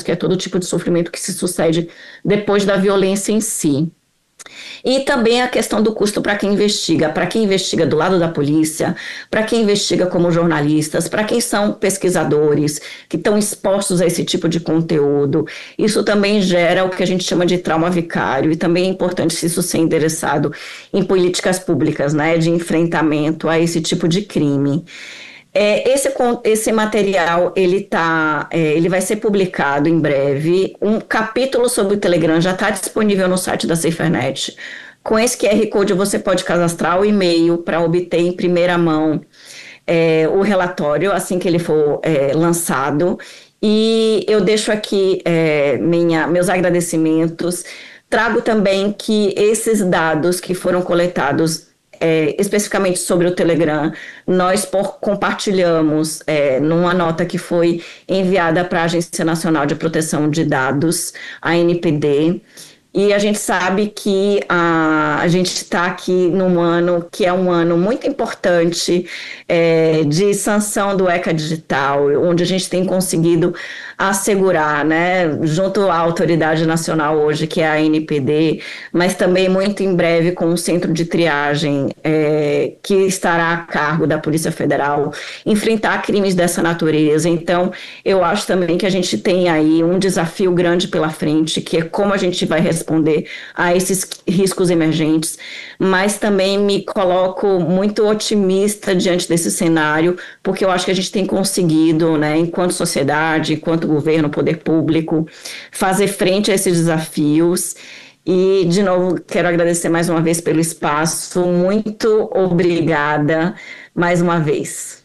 que é todo tipo de sofrimento que se sucede depois da violência em si. E também a questão do custo para quem investiga do lado da polícia, para quem investiga como jornalistas, para quem são pesquisadores que estão expostos a esse tipo de conteúdo. Isso também gera o que a gente chama de trauma vicário, e também é importante isso ser endereçado em políticas públicas, né, de enfrentamento a esse tipo de crime. Esse material, ele vai ser publicado em breve. Um capítulo sobre o Telegram já está disponível no site da SaferNet. Com esse QR Code, você pode cadastrar o e-mail para obter em primeira mão o relatório, assim que ele for lançado. E eu deixo aqui meus agradecimentos. Trago também que esses dados que foram coletados especificamente sobre o Telegram, nós compartilhamos numa nota que foi enviada para a Agência Nacional de Proteção de Dados, a ANPD, e a gente sabe que a gente está aqui num ano que é um ano muito importante de sanção do ECA Digital, onde a gente tem conseguido assegurar, né, junto à autoridade nacional hoje, que é a ANPD, mas também muito em breve com o centro de triagem que estará a cargo da Polícia Federal, enfrentar crimes dessa natureza. Então, eu acho também que a gente tem aí um desafio grande pela frente, que é como a gente vai responder a esses riscos emergentes, mas também me coloco muito otimista diante desse cenário, porque eu acho que a gente tem conseguido, né, enquanto sociedade, enquanto governo, poder público, fazer frente a esses desafios. E, de novo, quero agradecer mais uma vez pelo espaço. Muito obrigada mais uma vez.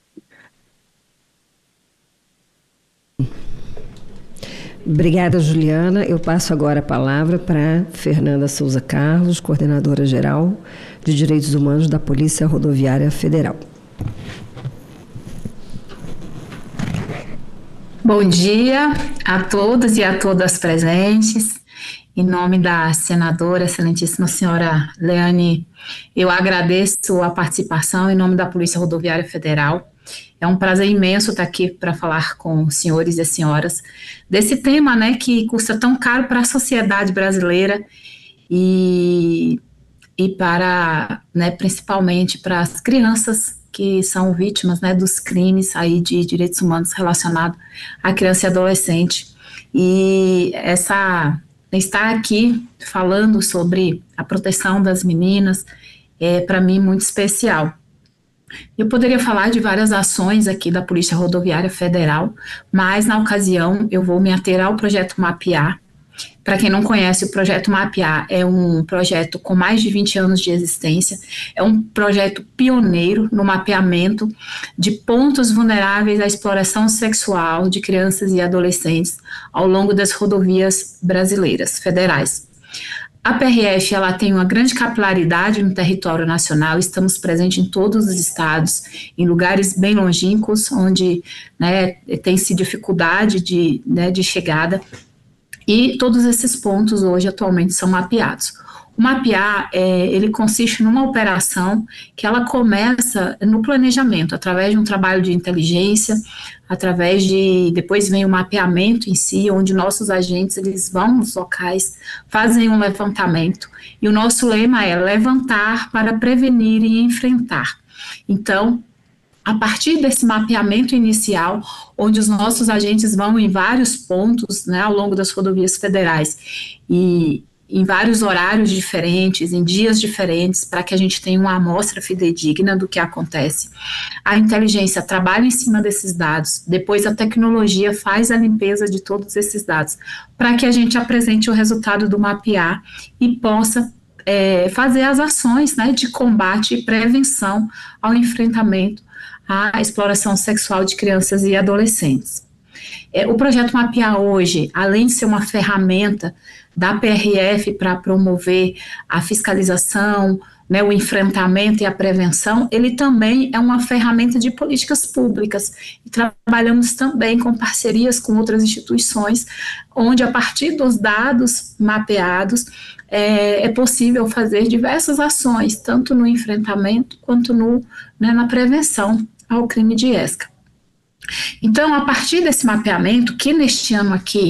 Obrigada, Juliana. Eu passo agora a palavra para Fernanda Souza Carlos, coordenadora geral de Direitos Humanos da Polícia Rodoviária Federal. Bom dia a todos e a todas presentes. Em nome da senadora, excelentíssima senhora Leane, eu agradeço a participação em nome da Polícia Rodoviária Federal. É um prazer imenso estar aqui para falar com os senhores e as senhoras desse tema, né, que custa tão caro para a sociedade brasileira e para, né, principalmente para as crianças que são vítimas, né, dos crimes aí de direitos humanos relacionados à criança e adolescente. E estar aqui falando sobre a proteção das meninas é, para mim, muito especial. Eu poderia falar de várias ações aqui da Polícia Rodoviária Federal, mas, na ocasião, eu vou me ater ao projeto Mapear. Para quem não conhece, o projeto Mapear é um projeto com mais de 20 anos de existência, é um projeto pioneiro no mapeamento de pontos vulneráveis à exploração sexual de crianças e adolescentes ao longo das rodovias brasileiras, federais. A PRF ela tem uma grande capilaridade no território nacional, estamos presentes em todos os estados, em lugares bem longínquos, onde, né, tem-se dificuldade de chegada, e todos esses pontos hoje atualmente são mapeados. O mapear, ele consiste numa operação que ela começa no planejamento, através de um trabalho de inteligência, depois vem o mapeamento em si, onde nossos agentes, eles vão nos locais, fazem um levantamento, e o nosso lema é levantar para prevenir e enfrentar. Então, a partir desse mapeamento inicial, onde os nossos agentes vão em vários pontos, né, ao longo das rodovias federais, e em vários horários diferentes, em dias diferentes, para que a gente tenha uma amostra fidedigna do que acontece. A inteligência trabalha em cima desses dados, depois a tecnologia faz a limpeza de todos esses dados, para que a gente apresente o resultado do mapear e possa fazer as ações, né, de combate e prevenção ao enfrentamento à exploração sexual de crianças e adolescentes. O projeto Mapear hoje, além de ser uma ferramenta da PRF para promover a fiscalização, né, o enfrentamento e a prevenção, ele também é uma ferramenta de políticas públicas. E trabalhamos também com parcerias com outras instituições, onde a partir dos dados mapeados é possível fazer diversas ações, tanto no enfrentamento quanto na prevenção ao crime de ESCA. Então, a partir desse mapeamento, que neste ano aqui